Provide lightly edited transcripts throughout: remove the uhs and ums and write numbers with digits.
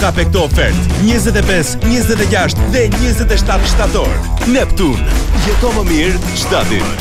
Kape këto ofertë 25, 26 dhe 27 shtator. Neptun, jeto më mirë çdo ditë.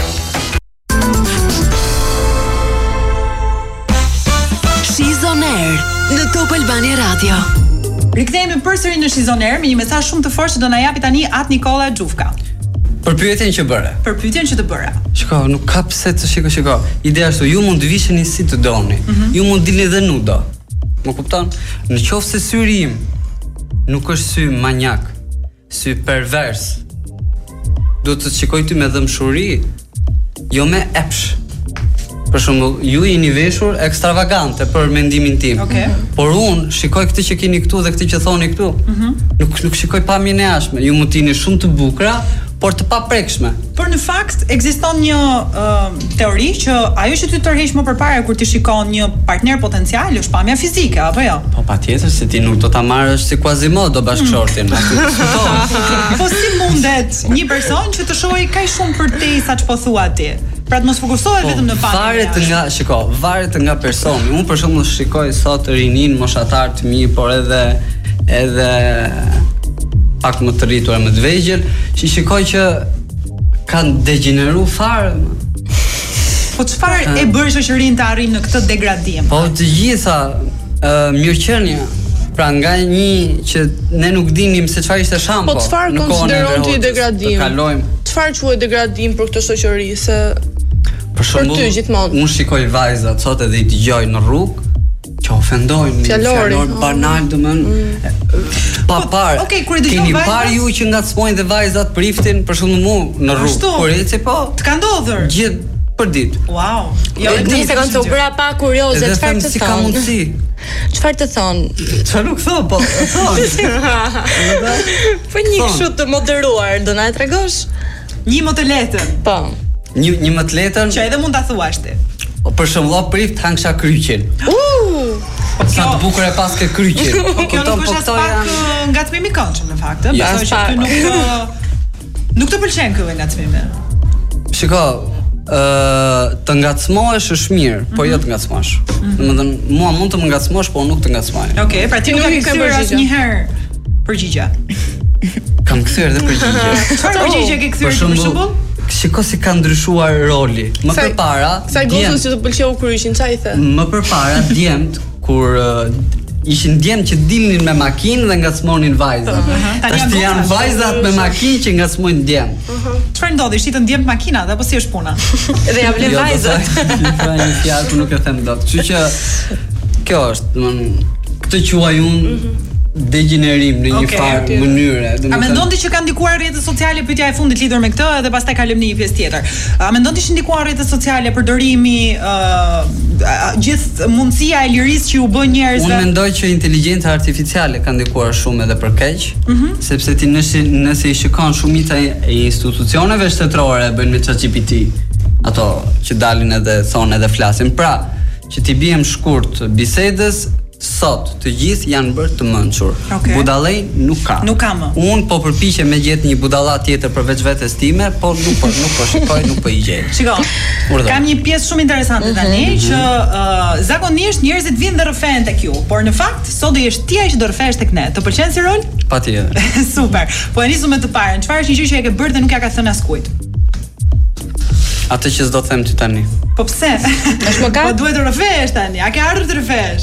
She's on Air në Top Albania Radio. Rikthehemi përsëri në She's on Air me një mesazh shumë të fortë që do na japi tani At Nikola Xhufka. Për pyetjen që bëre. Shiko, nuk ka pse të shiko. Ideja është ju mund të visheni si të doni. Ju mund dilni dhe nudo. Më kupton? Në qoftë se syri im nuk është sy manjak, sy pervers, duhet të shikoj ty me dëmshuri, jo me epsh. Për shembull, ju jeni veshur ekstravagante për mendimin tim. Por unë shikoj këtë që keni këtu dhe këtë që thoni këtu. Nuk shikoj pamjen e jashtme. Ju mund të jeni shumë të bukura, por të paprekshme. Por në fakt ekziston një teori që ajo që ty tërheq më përpara kur ti shikon një partner potencial është pamja fizike, apo jo? Po patjetër se ti nuk do ta marrësh si Quasimodo bashkëshortin. Po si mundet një person që të shohë kaq shumë për te sa ç'po thua ti? Pra të mos fokusohet vetëm në pamje. Varet nga personi. Unë për shembull shikoj sot rinin moshatar të mi, por edhe pak më të rritur e më të vegjël, që shikoj që kanë degeneru fare. Po çfarë e bëri shoqërinë të arrijë në këtë degradim? Po të gjitha mirëqenia. Pra nga një që ne nuk dinim se çfarë ishte shampo. Po çfarë konsideron ti degradim? Çfarë quhet degradim për këtë shoqëri? Se për shembull, unë shikoj vajzat sot edhe i dëgjoj në rrugë që ofendojnë fjalor banal pa parë. Keni parë ju që ngacmojnë dhe vajzat priftin për shembull mu në rrugë. Por eci po. Të ka ndodhur gjithë për ditë. Wow. Jo, një sekondë u bëra pa kurioze, çfarë të thon? Si ka mundsi? Çfarë të thon? Çfarë nuk thon, po thon. Po një kështu të moderuar, do na e tregosh? Një më të letën. Po. Një më të letën që edhe mund ta thuash ti. Për shembull, prift hangsha kryqin. Sa të bukur e pas ke kryqin. Kjo nuk është as pak ngacmim i këndshëm në fakt, besoj që ty nuk të pëlqen ky ngacmim. Shiko, të ngacmohesh është mirë, po jo të ngacmosh. Domethënë, mua mund të më ngacmosh, po nuk të ngacmoj. Okej, pra ti nuk ke kthyer asnjëherë përgjigje. Kam kthyer dhe përgjigje. Çfarë përgjigje ke kthyer për shembull? Shiko si ka ndryshuar roli. Më përpara, sa gocës që të pëlqeu kryqin, çfarë i the? Më përpara djemt kur ishin djemt që dilnin me makinë dhe ngacmonin vajzat. Tash janë vajzat me makinë që ngacmojnë djemt. Çfarë ndodhi? Shitën djemt makinat apo si është puna? Dhe ja vlen vajzat. Një fjalë nuk e them dot. Kështu që kjo është, domethënë, këtë quaj unë degenerim në një farë mënyre. A mendon ti që kanë ndikuar rrjetet sociale, pyetja e fundit lidhur me këtë, edhe pastaj kalojmë në një pjesë tjetër. A mendon ti që ndikuar rrjetet sociale, përdorimi, gjithë mundësia e lirisë që u bën njerëzve? Unë mendoj që inteligjenca artificiale ka ndikuar shumë edhe për keq, sepse ti nëse i shikon shumica e institucioneve shtetërore bëjnë me ChatGPT, ato që dalin edhe thonë edhe flasin. Pra, që ti biem shkurt bisedës, sot të gjithë janë bërë të mençur. Budallej nuk ka. Unë po përpiqem me gjetë një budalla tjetër përveç vetes time, po nuk po shikoj, nuk po i gjej. Shiko. Kam një pjesë shumë interesante tani që zakonisht njerëzit vinë dhe rrëfehen tek ju, por në fakt sot do jesh ti ai që do rrëfehesh tek ne. Të pëlqen si rol? Patjetër. Super. Po e nisëm me të parën. Çfarë është një gjë që e ke bërë dhe nuk ja ka thënë askujt? Atë që s'do them ti tani. Po pse? Është më ka? Po duhet të rrëfehesh tani. A ke ardhur të rrëfehesh?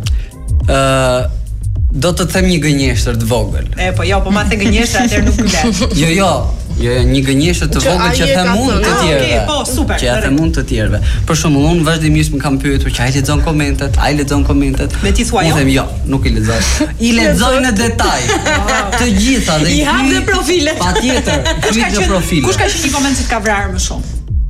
Do të them një gënjeshtër të vogël. Po jo, po ma the gënjeshtër atëherë nuk pyet. Jo, një gënjeshtër të vogël që them unë të tjerëve. Po, super. Që them unë të tjerëve. Për shembull, unë vazhdimisht më kam pyetur që ai lexon komentet. Me ti thua jo? Unë them jo, nuk i lexoj. I lexoj në detaj. Të gjitha dhe i hap dhe profilet. Patjetër, kryet në profile. Kush ka qenë një koment që ka vrarë më shumë?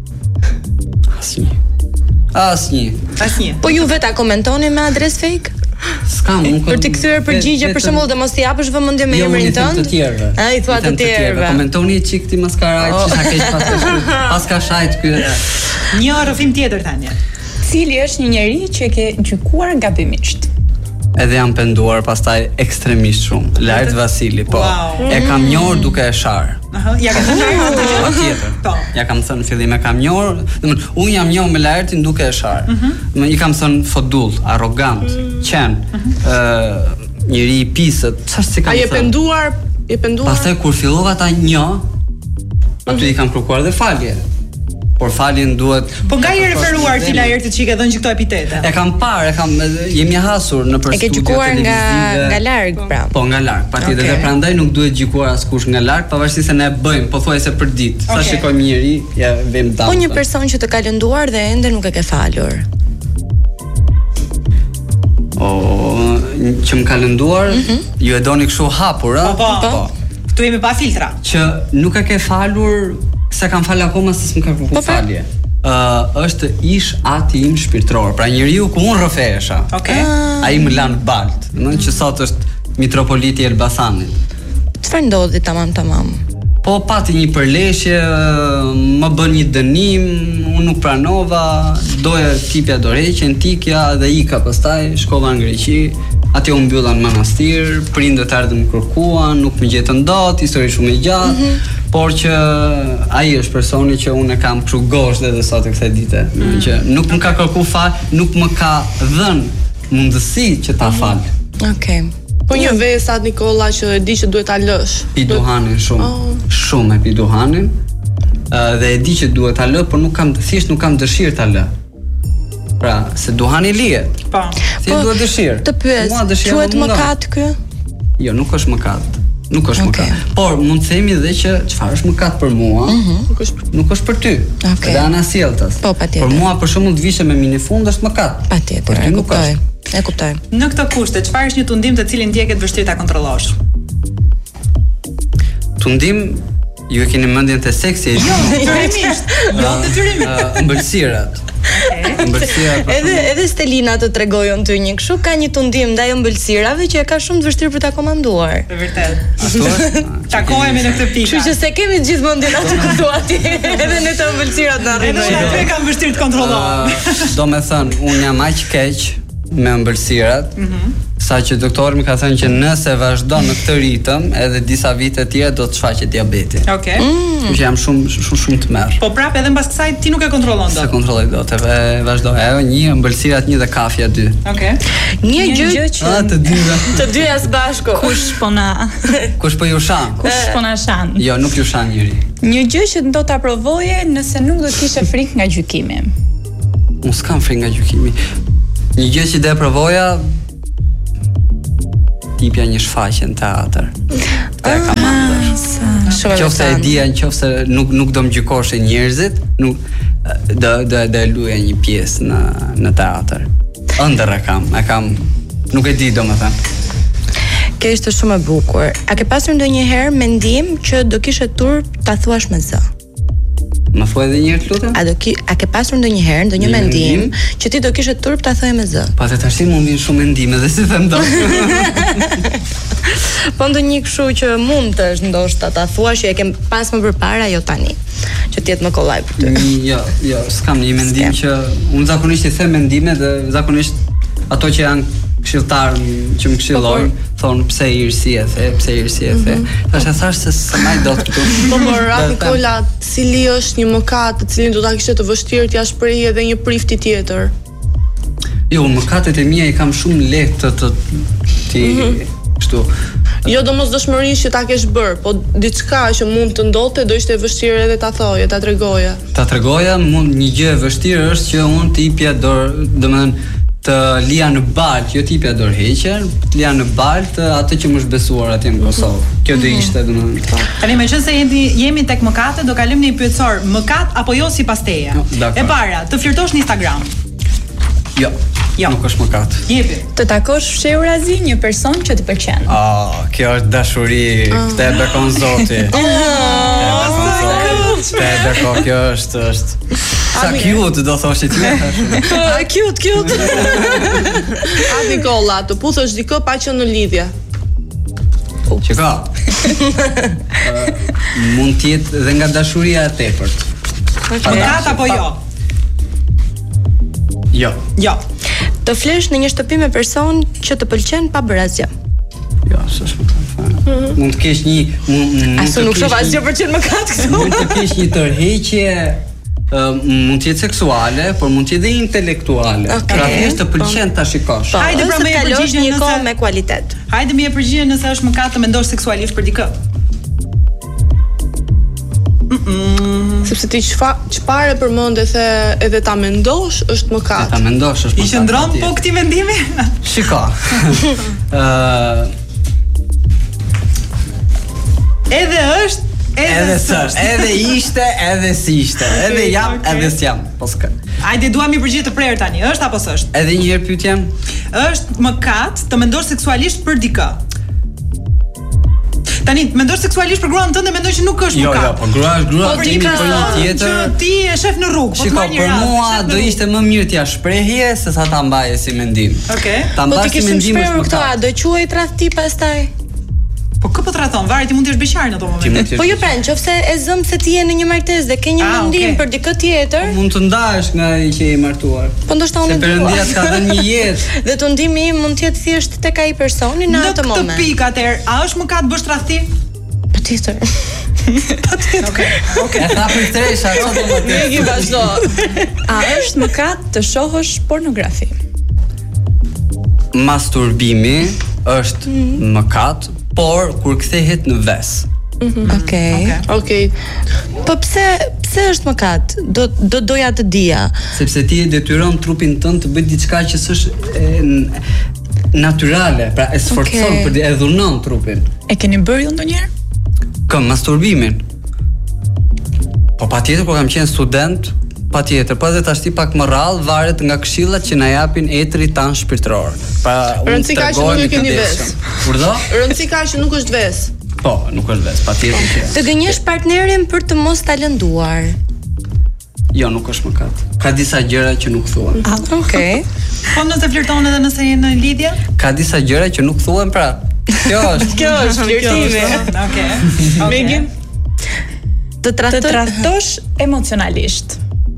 Asnjë. Po ju vetë komentoni me adresë fake? S'kam, për të kthyer përgjigje për shembull dhe mos t'i japësh vëmendje me emrin tënd. I thua të tjerëve. Komentoni çik ti maskaraj, që sa keq pas ka shajt ky. Një rrëfim tjetër tani. Cili është një njeri që ke gjykuar gabimisht? Edhe jam penduar pastaj ekstremisht shumë. Lart Vasili, po. E kam njohur duke e shar. Ja ka thënë atë gjë tjetër. Po. Ja kam thënë në fillim e kam njohur, domethënë unë jam njohur me Lartin duke e shar. Domethënë i kam thënë fodull, arrogant, qen. njëri i pisët, çfarë se kam thënë? A je penduar? Pastaj kur fillova ta njoh, aty i kam kërkuar dhe falje. Por faljen duhet. Po nga i referuar ti la herë të çike dhënë këto epitete? E kam parë, jemi hasur në për studio televizive. E ke gjykuar nga larg pra. Po nga larg, patjetër dhe prandaj nuk duhet gjykuar askush nga larg, pavarësisht se ne e bëjmë pothuajse për ditë. Sa shikojmë një njeri, ja vëm dam. Po një person që të ka lënduar dhe ende nuk e ke falur. Që më ka lënduar, ju e doni kështu hapur, a? Po. Këtu jemi pa filtra. Që nuk e ke falur, se kam falë akoma se s'm ka kërkuar falje. Është ish ati im shpirtëror, pra njeriu ku unë rrëfesha. Ai më lan balt, domethënë që sot është mitropoliti i Elbasanit. Çfarë ndodhi tamam? Po pati një përleshje, më bën një dënim, unë nuk pranova, doja tipja dorëheqjen, tikja dhe ika pastaj, shkova në Greqi. Atje u mbylla në manastir, prindët ardhën më kërkuan, nuk më gjetën dot, histori shumë e gjatë, por që ai është personi që unë e kam kështu goshtë edhe sot e kësaj dite, që nuk më ka kërkuar fal, nuk më ka dhënë mundësi që ta fal. Okej. Po një vesat Nikolla që e di që duhet ta lësh. Pi duhanin shumë. Shumë e pi duhanin. Dhe e di që duhet ta lë, por nuk kam dëshirë ta lë. Pra, se duhani lihet. Po. Si duhet dëshirë. Të pyes, quhet mëkat ky? Jo, nuk është mëkat. Nuk është mëkat. Por mund të themi edhe që çfarë është mëkat për mua, nuk është për ty. Dhe ana sjelltas. Po, patjetër. Për mua për shembull të vishe me minifund është mëkat. Patjetër, e kuptoj. Në këtë kushte, çfarë është një tundim të cilin ndjeket vështirë ta kontrollosh? Tundim, ju e keni mendjen te seksi? Jo, detyrimisht. Ëmbëlsirat. Ëmbëlsirat. Edhe Stelina të tregojon ty një kështu, ka një tundim ndaj ëmbëlsirave që e ka shumë të vështirë për ta komanduar. Është vërtet. Takohemi në këtë pikë. Kështu që se kemi gjithmonë atë që thua ti, edhe në të ëmbëlsirat na rrinë. Edhe atë kam vështirë të kontrolloj. Domethënë, unë jam aq keq me ëmbëlsirat, sa që doktori më ka thënë që nëse vazhdon në këtë ritëm, edhe disa vite të tjera do të shfaqet diabeti. Okej. Që jam shumë të merr. Po prapë edhe mbas kësaj ti nuk e kontrollon dot. Se kontrolloj dot, e vazhdoj. Ajo një ëmbëlsirat një dhe kafja 2. Okej. Një gjë që të dyja. Të dyja së bashku. Kush po na? Kush po ju shan? Kush po na shan? Jo, nuk ju shan njëri. Një gjë që do ta provoje nëse nuk do të kishe frikë nga gjykimi. Unë s'kam frikë nga gjykimi. Një gjë që do e provoja, tipja një shfaqje në teatr. Këtë e kam ëndër. Qofse e dija, qofse nuk do më gjykoshe njerëzit, nuk do luaja një pjesë në teatr. Ëndër e kam, nuk e di domethënë. Kjo ishte shumë e bukur. A ke pasur ndonjëherë mendim që do kishe turp ta thuash me zë? Më thuaj edhe një herë, lutem? A ke pasur ndonjëherë ndonjë mendim që ti do kishe turp ta thoje me zë? Po atë tash mund vinë shumë mendime dhe si them dot. Po ndonjë kështu që mund të është ndoshta ta thuash që e kem pas më përpara, jo tani. Që të jetë më kollaj për ty. Jo, s'kam një mendim që unë zakonisht i them mendime dhe zakonisht ato që janë këshilltar që më këshillojnë, thonë pse irsi e the. Thash se s'maj dot këtu. Po Nikolla, cili është një mëkat të cilin do ta kishte të vështirë t'ja shprehje edhe një prifti tjetër? Jo, mëkatet e mia i kam shumë lehtë ti kështu. Jo domosdoshmërisht që ta kesh bër, po diçka që mund të ndodhte do ishte vështirë edhe ta thoje, ta tregoje. Ta tregoja, një gjë e vështirë është që unë të jepja dorë, domethënë të lija në balë, jo tipja dorëheqjen, të lija në balë të atë që më është besuar atje në Kosovë. Kjo do ishte domethënë. Tani meqense jemi tek mëkatet, do kalojmë në një pyetësor, mëkat apo jo sipas teje? E para, të flirtosh në Instagram. Jo. Nuk është mëkat. Jepi. Të takosh fshehurazi një person që të pëlqen. Kjo është dashuri, këtë e bekon Zoti. Kjo është. Sa cute do thoshit ti? Cute. A Nikolla, të puthësh dikë pa qenë në lidhje. Që ka? Mund të jetë edhe nga dashuria e tepërt. Mëkat apo jo? Jo. Të flesh në një shtëpi me person që të pëlqen pa bërë asgjë. Jo, s'është mëkat. Mund të kesh një Asu nuk shoh asgjë për çën mëkat këtu. Mund të kesh një tërheqje mund të jetë seksuale, por mund të jetë edhe intelektuale. Pra thjesht të pëlqen ta shikosh. Hajde pra më kalosh një kohë me kualitet. Hajde më e përgjigje nëse është mëkat të mendosh seksualisht për dikë. Sepse ti çfarë përmend edhe ta mendosh është mëkat. Ta mendosh është mëkat. I qëndron po këtij mendimi? Shiko. Edhe është, edhe s'është, edhe ishte, edhe s'ishte, edhe jam, edhe s'jam. Po s'ka. Hajde duam i përgjigje të prerë tani, është apo s'është? Edhe një herë pyetjem. Është mëkat të mendosh seksualisht për dikë. Tani, mendosh seksualisht për gruan tënde, mendoj që nuk është mëkat. Jo, po grua është grua, ti për një tjetër. Që ti e shef në rrugë, po të marr një rast. Shiko, për mua do ishte më mirë t'ja shprehje se sa ta mbaje si mendim. Okej. Ta mbash si mendim është mëkat. Do quhej tradhti pastaj. Po kë po traton? Varet, ti mund të jesh beqar në ato momente. Po jo pra, nëse e zëm se ti je në një martesë dhe ke një mendim për dikë tjetër, mund të ndahesh nga ai që je i martuar. Po ndoshta unë dua. Se Perëndia ka dhënë një jetë. Dhe të ndimi im mund të jetë thjesht tek ai personi në atë moment. Në këtë pikë atëherë, a është mëkat bësh tradhti? Patjetër. Okej. E tha për tresha, çfarë do të thotë? Ne vazhdo. A është mëkat të shohësh pornografi? Masturbimi është mëkat, por kur kthehet në ves. Okej. Po pse është mëkat? Do doja të dija. Sepse ti e detyron trupin tënd të bëjë diçka që s'është natyrale, pra e sforcon për e dhunon trupin. E keni bërë ju ndonjëherë? Kam masturbimin. Po patjetër kur kam qenë student, patjetër, po edhe tash ti pak më rrallë varet nga këshillat që na japin etrit tan shpirtëror. Pra rëndësi ka që nuk e keni ves. Kurdo? Rëndësi ka që nuk është ves. Po, nuk është ves, patjetër që. Të gënjesh partnerin për të mos ta lënduar. Jo, nuk është mëkat. Ka disa gjëra që nuk thuhen. Okej. Po nëse flirton edhe nëse je në lidhje? Ka disa gjëra që nuk thuhen, pra. Kjo është flirtimi. Okej. Megin, të tradhtosh emocionalisht.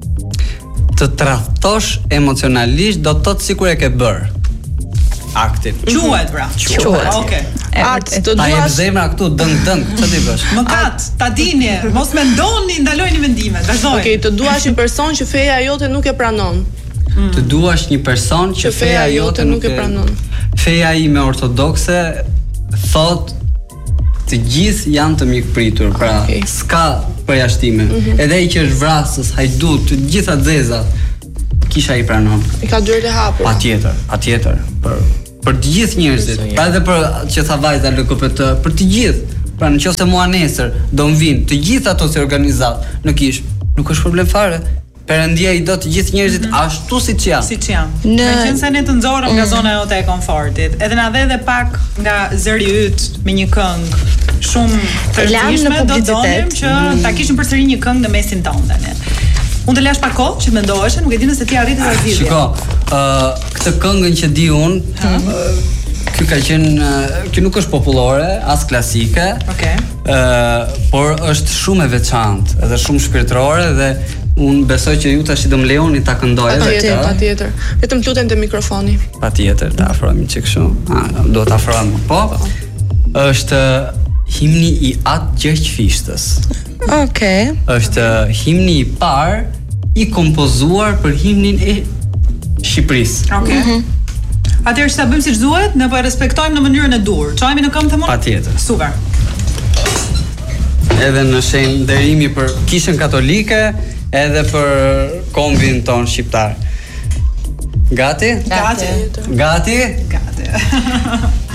Të tradhtosh emocionalisht do të thotë sikur e ke bër aktin. Quhet pra. Quhet. Okej. Atë të duash. duash zemra këtu dëng, çfarë ti bësh? Mëkat, ta dini, mos mendoni, ndalojini mendimet. Vazhdoni. Okej, të duash një person që feja jote nuk e pranon. Të duash një person që feja jote nuk e pranon. Feja ime ortodokse thot të gjithë janë të mikpritur, pra s'ka përjashtime. Edhe ai që është vrasës, hajdut, të gjitha zezat, kisha i pranon. I ka dyert e hapura. Patjetër. Për të gjithë njerëzit, pra edhe për që tha vajza LGBT, për të gjithë. Pra nëse mua nesër do më vinë të gjithë ato si organizat në kish, nuk është problem fare. Perëndia i do të gjithë njerëzit ashtu siç janë. Meqense se ne të nxorëm nga zona jote e komfortit, edhe na dhe edhe pak nga zëri yt me një këngë shumë të rëndësishme, do të donim që ta kishim përsëri një këngë në mesin tonë tani. Unë të lash pak kohë që të mendohesh, nuk e di nëse ti arriti ta zgjidhje. Shiko, këtë këngën që di unë, ky ka qenë, që nuk është popullore, as klasike. Por është shumë e veçantë, edhe shumë shpirtërore dhe unë besoj që ju tash do më lejoni ta këndoj edhe këtë. Patjetër. Vetëm lutem te mikrofoni. Patjetër, ta afrohemi çik kështu. Do ta afrohem. Po. Është himni i Atë Gjergjfishtës. Është himni i parë i kompozuar për himnin e Shqipërisë. Atëherë çfarë bëjmë siç duhet, ne po e respektojmë në mënyrën e dur. Çojmë në këmbë të mund? Patjetër. Super. Edhe në shenjë nderimi për Kishën Katolike, edhe për kombin ton shqiptar. Gati? Gati.